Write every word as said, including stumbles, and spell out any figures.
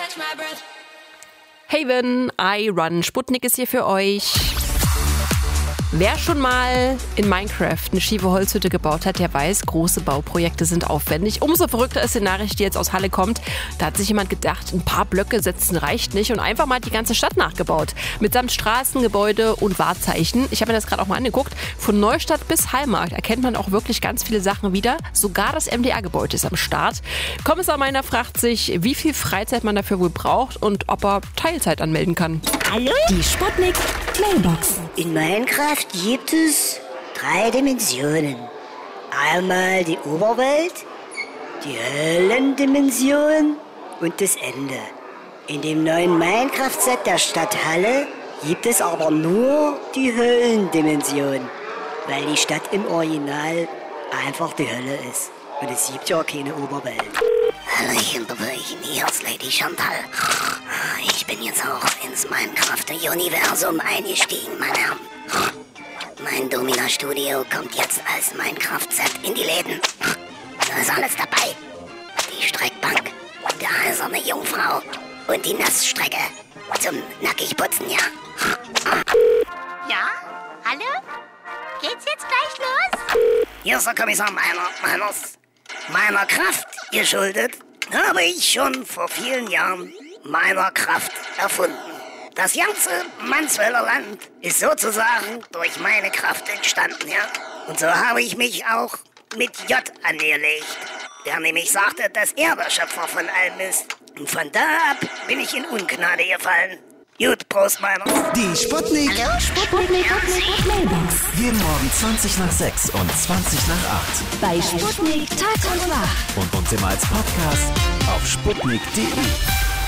Haven, I Run, Sputnik ist hier für euch. Wer schon mal in Minecraft eine schiefe Holzhütte gebaut hat, der weiß, große Bauprojekte sind aufwendig. Umso verrückter ist die Nachricht, die jetzt aus Halle kommt. Da hat sich jemand gedacht, ein paar Blöcke setzen reicht nicht und einfach mal die ganze Stadt nachgebaut. Mitsamt Straßen, Gebäude und Wahrzeichen. Ich habe mir das gerade auch mal angeguckt. Von Neustadt bis Hallmarkt erkennt man auch wirklich ganz viele Sachen wieder. Sogar das M D R-Gebäude ist am Start. Kommissar Meiner fragt sich, wie viel Freizeit man dafür wohl braucht und ob er Teilzeit anmelden kann. Hallo? Die Sputnik Mailbox. In Minecraft gibt es drei Dimensionen. Einmal die Oberwelt, die Höllendimension und das Ende. In dem neuen Minecraft-Set der Stadt Halle gibt es aber nur die Höllendimension, weil die Stadt im Original einfach die Hölle ist. Und es gibt ja keine Oberwelt. Hallöchen, Bebürchen, hier ist Lady Chantal. Ich bin jetzt auch ins Minecraft-Universum eingestiegen, meine Herren. Mein Domina-Studio kommt jetzt als Minecraft-Set in die Läden. Da ist alles dabei. Die Streckbank, der eiserne Jungfrau und die Nassstrecke zum Nackigputzen, ja. Ja? Hallo? Geht's jetzt gleich los? Hier ist der Kommissar Meiner, Meiners. Meiner Kraft geschuldet, habe ich schon vor vielen Jahren meiner Kraft erfunden. Das ganze Mansfelder Land ist sozusagen durch meine Kraft entstanden, ja. Und so habe ich mich auch mit J angelegt, der nämlich sagte, dass er der Schöpfer von allem ist. Und von da ab bin ich in Ungnade gefallen. Gut, Prost, Meiner. Die Sputnik. Hallo, Sputnik Mailbox. Jeden Morgen zwanzig nach sechs und zwanzig nach acht. Bei Sputnik Tag und Nacht. Und uns immer als Podcast auf sputnik punkt de.